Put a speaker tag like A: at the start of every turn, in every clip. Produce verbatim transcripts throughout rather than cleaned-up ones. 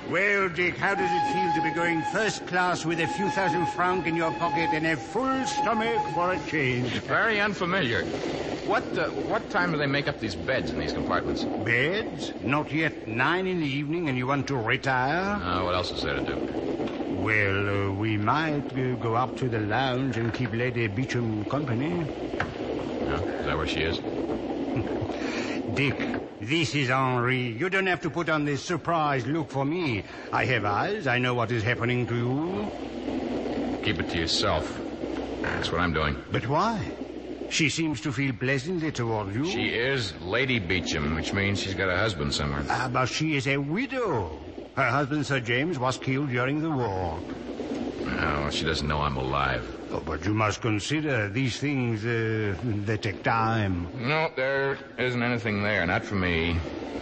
A: Well, Dick, how does it feel to be going first class with a few thousand francs in your pocket and a full stomach for a change?
B: Very unfamiliar. What uh, what time do they make up these beds in these compartments?
A: Beds? Not yet nine in the evening and you want to retire?
B: Uh, what else is there to do?
A: Well, uh, we might uh, go up to the lounge and keep Lady Beecham company.
B: Yeah, is that where she is?
A: Dick, this is Henri. You don't have to put on this surprised look for me. I have eyes. I know what is happening to you.
B: Keep it to yourself. That's what I'm doing.
A: But why? She seems to feel pleasantly toward you.
B: She is Lady Beecham, which means she's got a husband somewhere.
A: Ah, but she is a widow. Her husband, Sir James, was killed during the war.
B: No, she doesn't know I'm alive.
A: Oh, but you must consider these things, uh, they take time.
B: No, there isn't anything there. Not for me.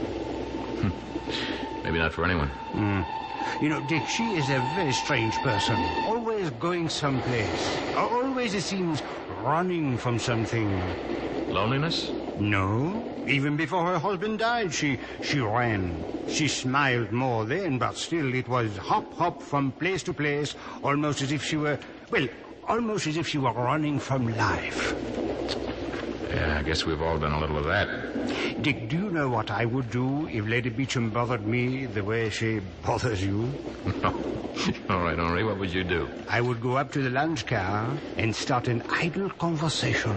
B: Maybe not for anyone.
A: Mm. You know, Dick, she is a very strange person. Always going someplace. Always, it seems, running from something.
B: Loneliness?
A: No. Even before her husband died, she, she ran. She smiled more then, but still it was hop, hop from place to place, almost as if she were, well, almost as if she were running from life.
B: Yeah, I guess we've all done a little of that.
A: Dick, do you know what I would do if Lady Beecham bothered me the way she bothers you?
B: No. All right, Henri, what would you do?
A: I would go up to the lounge car and start an idle conversation.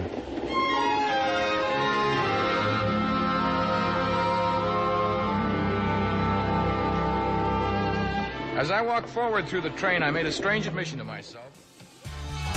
B: As I walked forward through the train, I made a strange admission to myself.